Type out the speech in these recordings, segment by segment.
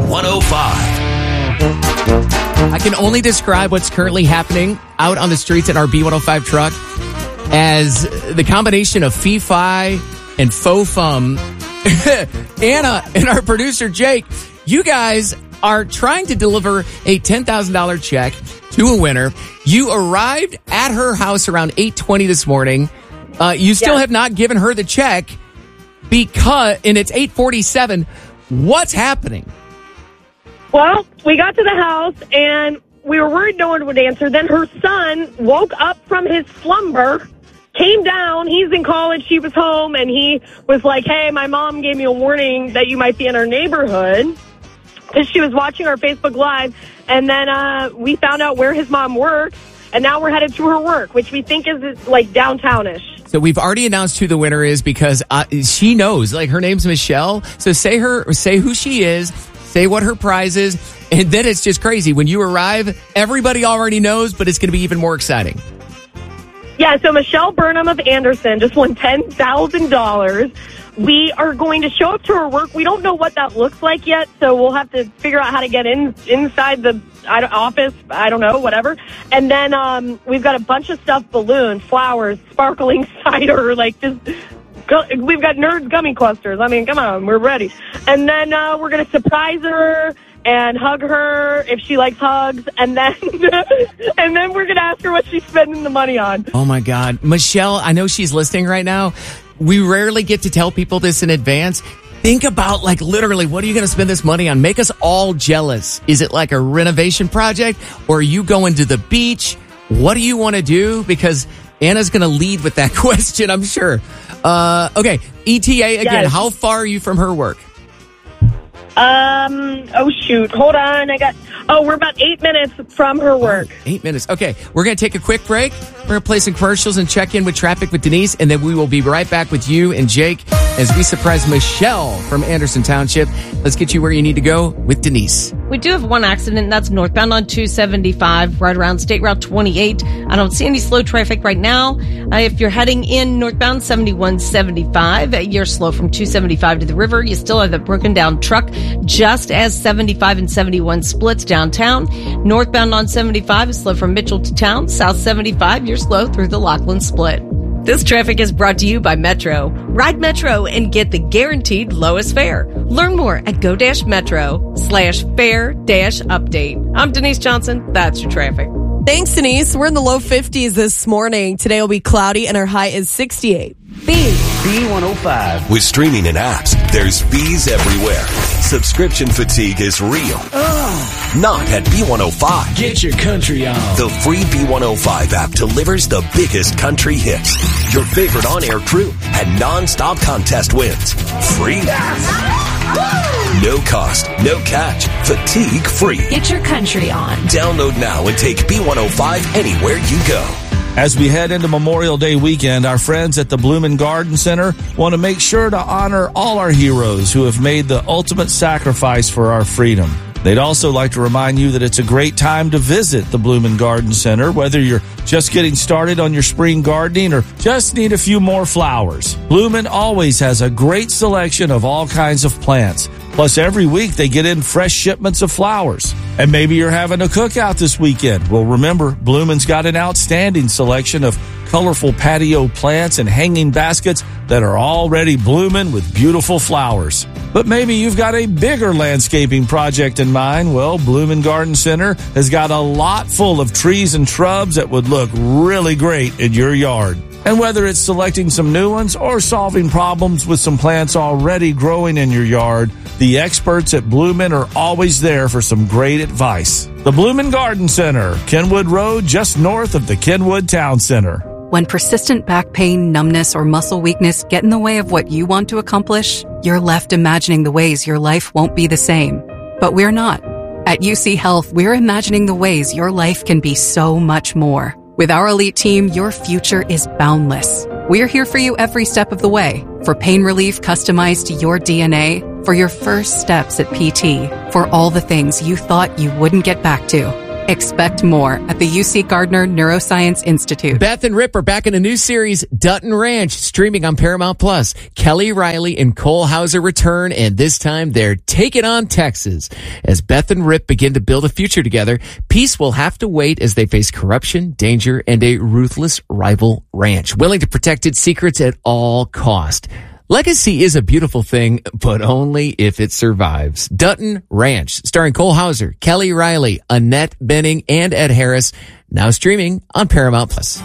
B105. I can only describe what's currently happening out on the streets in our B105 truck as the combination of fee-fi and faux-fum. Anna and our producer, Jake, you guys are trying to deliver a $10,000 check to a winner. You arrived at her house around 8:20 this morning. You still have not given her the check and it's 8:47. What's happening? Well, we got to the house, and we were worried no one would answer. Then her son woke up from his slumber, came down. He's in college. She was home, and he was like, hey, my mom gave me a warning that you might be in our neighborhood because she was watching our Facebook Live. And then we found out where his mom works, and now we're headed to her work, which we think is like downtownish. So we've already announced who the winner is because she knows. Like, her name's Michelle. So say who she is. Say what her prize is, and then it's just crazy. When you arrive, everybody already knows, but it's going to be even more exciting. Yeah, so Michelle Burnham of Anderson just won $10,000. We are going to show up to her work. We don't know what that looks like yet, so we'll have to figure out how to get inside the office. I don't know, whatever. And then we've got a bunch of stuff, balloons, flowers, sparkling cider, like just... We've got Nerds gummy clusters. I mean, come on, we're ready. And then we're going to surprise her and hug her if she likes hugs. And then we're going to ask her what she's spending the money on. Oh, my God. Michelle, I know she's listening right now. We rarely get to tell people this in advance. Think about, like, literally, what are you going to spend this money on? Make us all jealous. Is it like a renovation project, or are you going to the beach? What do you want to do? Because Anna's going to lead with that question, I'm sure. Okay, ETA again. Yes. How far are you from her work? Oh, shoot. Hold on. We're about 8 minutes from her work. 8 minutes. Okay, we're going to take a quick break. We're going to play some commercials and check in with traffic with Denise, and then we will be right back with you and Jake as we surprise Michelle from Anderson Township. Let's get you where you need to go with Denise. We do have one accident. That's northbound on 275, right around State Route 28. I don't see any slow traffic right now. If you're heading in northbound 7175, you're slow from 275 to the river. You still have the broken down truck just as 75 and 71 splits downtown. Northbound on 75 is slow from Mitchell to town. South 75, you're slow through the Lockland split. This traffic is brought to you by Metro. Ride Metro and get the guaranteed lowest fare. Learn more at go-metro/fare-update. I'm Denise Johnson. That's your traffic. Thanks, Denise. We're in the low 50s this morning. Today will be cloudy and our high is 68. B105. With streaming and apps, there's fees everywhere. Subscription fatigue is real. Not at B105. Get your country on. The free B105 app delivers the biggest country hits, your favorite on-air crew, and non-stop contest wins. Free. No cost, no catch, fatigue free. Get your country on. Download now and take B105 anywhere you go. As we head into Memorial Day weekend, our friends at the Bloomin' Garden Center want to make sure to honor all our heroes who have made the ultimate sacrifice for our freedom. They'd also like to remind you that it's a great time to visit the Bloomin' Garden Center, whether you're just getting started on your spring gardening or just need a few more flowers. Bloomin' always has a great selection of all kinds of plants. Plus, every week they get in fresh shipments of flowers. And maybe you're having a cookout this weekend. Well, remember, Bloomin's got an outstanding selection of colorful patio plants and hanging baskets that are already blooming with beautiful flowers. But maybe you've got a bigger landscaping project in mind. Well, Bloomin' Garden Center has got a lot full of trees and shrubs that would look really great in your yard. And whether it's selecting some new ones or solving problems with some plants already growing in your yard, the experts at Bloomin' are always there for some great advice. The Bloomin' Garden Center, Kenwood Road, just north of the Kenwood Town Center. When persistent back pain, numbness, or muscle weakness get in the way of what you want to accomplish, you're left imagining the ways your life won't be the same. But we're not. At UC Health, we're imagining the ways your life can be so much more. With our elite team, your future is boundless. We're here for you every step of the way. For pain relief customized to your DNA, for your first steps at PT, for all the things you thought you wouldn't get back to. Expect more at the UC Gardner Neuroscience Institute. Beth and Rip are back in a new series, Dutton Ranch, streaming on Paramount Plus. Kelly Riley and Cole Hauser return, and this time they're taking on Texas. As Beth and Rip begin to build a future together, peace will have to wait as they face corruption, danger, and a ruthless rival ranch, willing to protect its secrets at all cost. Legacy is a beautiful thing, but only if it survives. Dutton Ranch, starring Cole Hauser, Kelly Riley, Annette Bening, and Ed Harris, now streaming on Paramount Plus.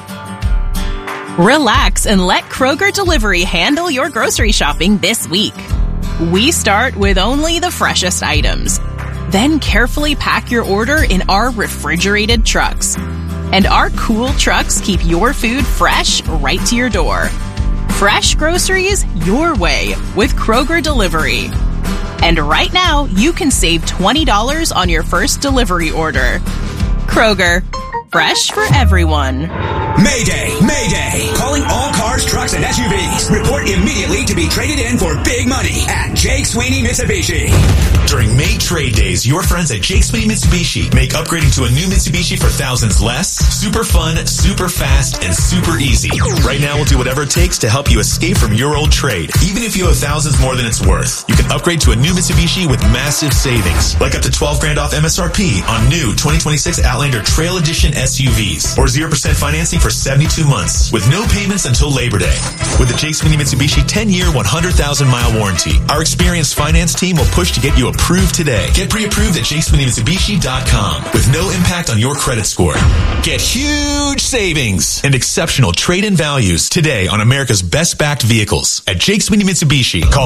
Relax and let Kroger Delivery handle your grocery shopping this week. We start with only the freshest items, then carefully pack your order in our refrigerated trucks. And our cool trucks keep your food fresh right to your door. Fresh groceries your way with Kroger Delivery. And right now, you can save $20 on your first delivery order. Kroger, fresh for everyone. Mayday! Mayday! Calling all cars, trucks, and SUVs. Report immediately to be traded in for big money at Jake Sweeney Mitsubishi. During May Trade Days, your friends at Jake Sweeney Mitsubishi make upgrading to a new Mitsubishi for thousands less, super fun, super fast, and super easy. Right now, we'll do whatever it takes to help you escape from your old trade. Even if you have thousands more than it's worth, you can upgrade to a new Mitsubishi with massive savings, like up to $12,000 off MSRP on new 2026 Outlander Trail Edition SUVs, or 0% financing for 72 months with no payments until Labor Day. With the Jake Sweeney Mitsubishi 10-year, 100,000-mile warranty, our experienced finance team will push to get you approved today. Get pre-approved at JakeSweeneyMitsubishi.com with no impact on your credit score. Get huge savings and exceptional trade-in values today on America's best-backed vehicles at Jake Sweeney Mitsubishi. Call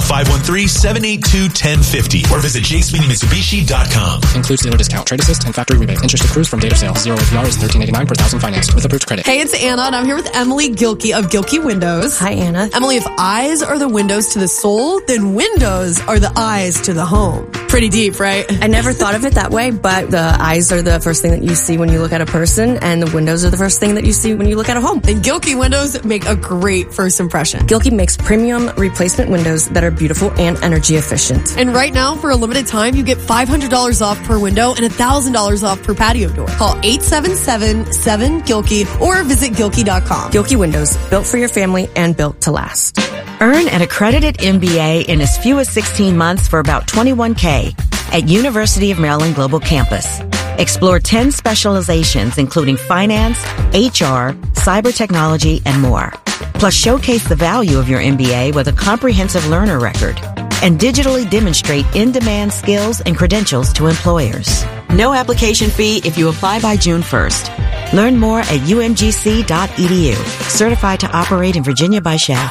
513-782-1050 or visit JakeSweeneyMitsubishi.com. Includes dealer discount, trade assist, and factory rebate. Interest accrues from date of sale. 0 APR is $13.89 per thousand financed with approved credit. Hey, it's Anna, and I'm here with Emily Gilkey of Gilkey Windows. Hi, Anna. Emily, if eyes are the windows to the soul, then windows are the eyes to the home. Pretty deep, right? I never thought of it that way, but the eyes are the first thing that you see when you look at a person, and the windows are the first thing that you see when you look at a home. And Gilkey Windows make a great first impression. Gilkey makes premium replacement windows that are beautiful and energy efficient. And right now, for a limited time, you get $500 off per window and $1,000 off per patio door. Call 877-7-GILKEY or visit Gilkey.com. Gilkey Windows, built for your family and built to last. Earn an accredited MBA in as few as 16 months for about $21K at University of Maryland Global Campus. Explore 10 specializations, including finance, HR, cyber technology, and more. Plus, showcase the value of your MBA with a comprehensive learner record and digitally demonstrate in-demand skills and credentials to employers. No application fee if you apply by June 1st. Learn more at umgc.edu. Certified to operate in Virginia by Shell.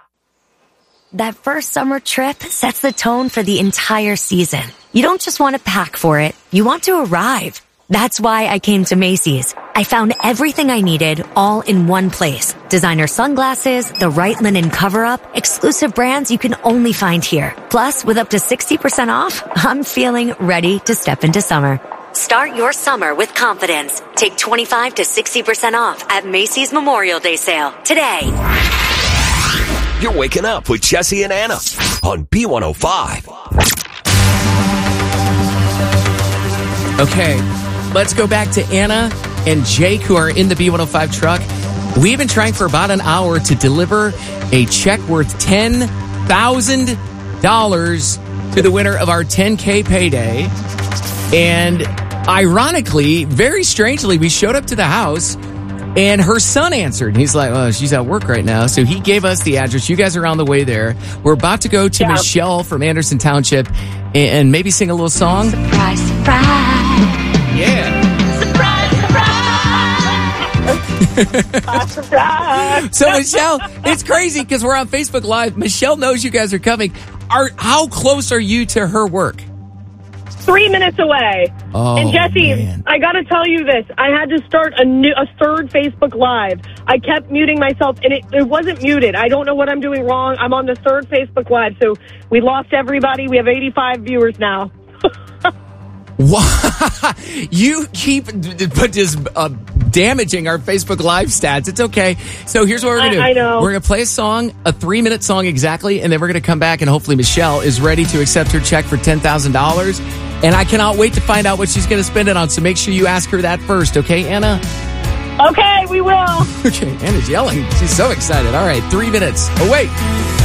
That first summer trip sets the tone for the entire season. You don't just want to pack for it, you want to arrive. That's why I came to Macy's. I found everything I needed all in one place. Designer sunglasses, the right linen cover-up, exclusive brands you can only find here. Plus, with up to 60% off, I'm feeling ready to step into summer. Start your summer with confidence. Take 25 to 60% off at Macy's Memorial Day sale today. You're waking up with Jesse and Anna on B105. Okay, let's go back to Anna and Jake, who are in the B105 truck. We've been trying for about an hour to deliver a check worth $10,000 to the winner of our 10K payday. And ironically, very strangely, we showed up to the house and her son answered. And he's like, oh, she's at work right now. So he gave us the address. You guys are on the way there. We're about to go to Michelle from Anderson Township and maybe sing a little song. Surprise, surprise. Yeah. Surprise, surprise. So, Michelle, it's crazy because we're on Facebook Live. Michelle knows you guys are coming. How close are you to her work? 3 minutes away. Oh, and Jesse, man. I got to tell you this. I had to start a third Facebook Live. I kept muting myself, and it wasn't muted. I don't know what I'm doing wrong. I'm on the third Facebook Live, so we lost everybody. We have 85 viewers now. What? You keep just damaging our Facebook Live stats. It's okay. So here's what we're going to do. I know. We're going to play a song, a 3-minute song exactly, and then we're going to come back, and hopefully Michelle is ready to accept her check for $10,000. And I cannot wait to find out what she's going to spend it on. So make sure you ask her that first. Okay, Anna? Okay, we will. Okay, Anna's yelling. She's so excited. All right, 3 minutes. Oh, wait.